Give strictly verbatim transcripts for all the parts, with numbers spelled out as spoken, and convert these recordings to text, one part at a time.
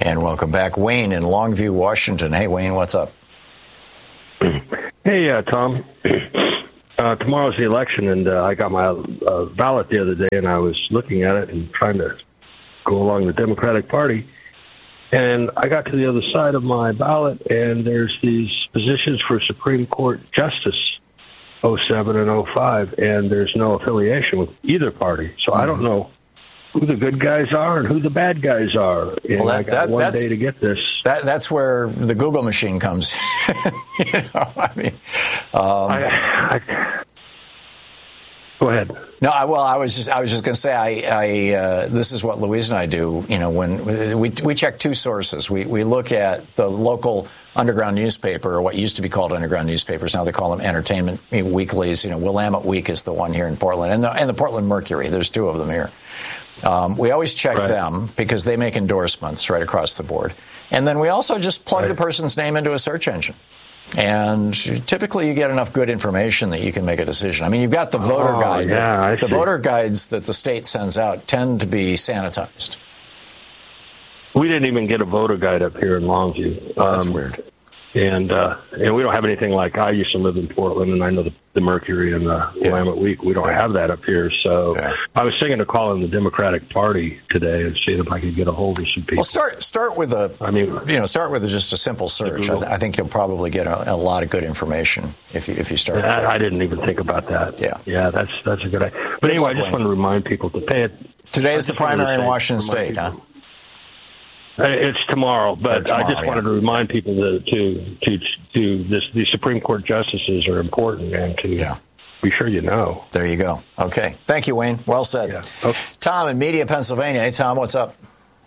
And welcome back, Wayne in Longview, Washington. Hey, Wayne, what's up? Hey, uh, Tom. Uh, tomorrow's the election, and uh, I got my uh, ballot the other day, and I was looking at it and trying to go along the Democratic Party. And I got to the other side of my ballot, and there's these positions for Supreme Court Justice, oh seven and oh five, and there's no affiliation with either party. So I don't know who the good guys are and who the bad guys are. And well, that, I got that, one day to get this. That, that's where the Google machine comes. you know, I mean, um, I, I, go ahead. No, I, well, I was just I was just going to say I, I uh, this is what Louise and I do. You know, when we we check two sources, we we look at the local underground newspaper, or what used to be called underground newspapers. Now they call them entertainment weeklies. You know, Willamette Week is the one here in Portland, and the and the Portland Mercury. There's two of them here. Um, we always check right. them because they make endorsements right across the board, and then we also just plug right. the person's name into a search engine. And typically you get enough good information that you can make a decision. I mean, you've got the voter oh, guide. Yeah, the voter guides that the state sends out tend to be sanitized. We didn't even get a voter guide up here in Longview. Oh, that's um, weird. And, uh, and we don't have anything like I used to live in Portland, and I know the, the Mercury and the yeah. Willamette Week. We don't yeah. have that up here. So yeah. I was thinking of calling the Democratic Party today and seeing if I could get a hold of some people. Well, start start with a. I mean, you know, start with a, just a simple search. I, I think you'll probably get a, a lot of good information if you if you start. Yeah, I didn't even think about that. Yeah, yeah, that's that's a good idea. But good anyway, I just Wayne. want to remind people to pay it. Today is the primary in Washington State, huh? It's tomorrow, but tomorrow, I just yeah. wanted to remind people that to to to this the Supreme Court justices are important, and to yeah. be sure you know. There you go. Okay, thank you, Wayne. Well said. Yeah. Okay. Tom in Media, Pennsylvania. Hey, Tom, what's up?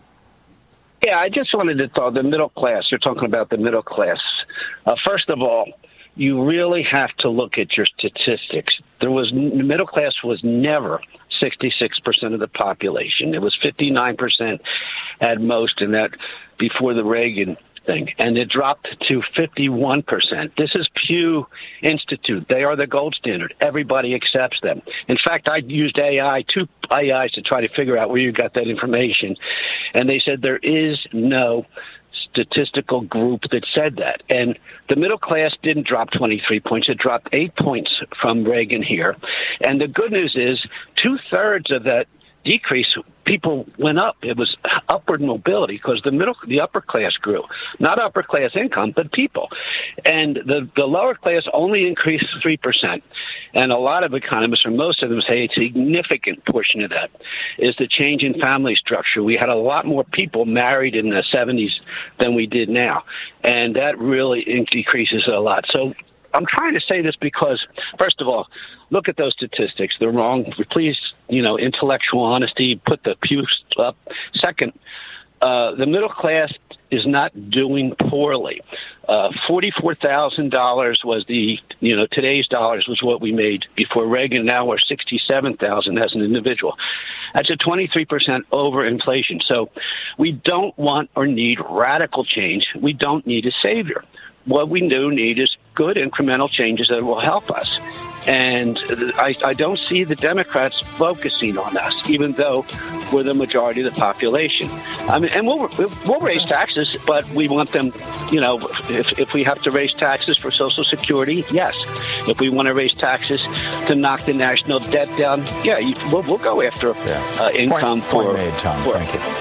Yeah, I just wanted to talk the middle class. You're talking about the middle class. Uh, first of all, you really have to look at your statistics. There was the middle class was never sixty-six percent of the population. It was fifty-nine percent at most, in that before the Reagan thing, and it dropped to fifty-one percent. This is Pew Institute. They are the gold standard. Everybody accepts them. In fact, I used A I, two A Is, to try to figure out where you got that information, and they said there is no statistical group that said that. And the middle class didn't drop twenty-three points. It dropped eight points from Reagan here. And the good news is two-thirds of that decrease, people went up. It was upward mobility because the middle, the upper class grew. Not upper class income, but people. And the, the lower class only increased three percent. And a lot of economists, or most of them, say a significant portion of that is the change in family structure. We had a lot more people married in the seventies than we did now. And that really decreases it a lot. So I'm trying to say this because, first of all, look at those statistics. They're wrong. Please, you know, intellectual honesty, put the Pew up. Second, uh, the middle class is not doing poorly. Uh, forty-four thousand dollars was the, you know, today's dollars was what we made before Reagan. Now we're sixty-seven thousand dollars as an individual. That's a twenty-three percent over inflation. So we don't want or need radical change. We don't need a savior. What we do need is good incremental changes that will help us. And I, I don't see the Democrats focusing on us, even though we're the majority of the population. I mean, and we'll, we'll raise taxes, but we want them, you know, if, if we have to raise taxes for Social Security, yes. If we want to raise taxes to knock the national debt down, yeah, you, we'll, we'll go after yeah. uh, income point, for... Point made, Tom. For, Thank you.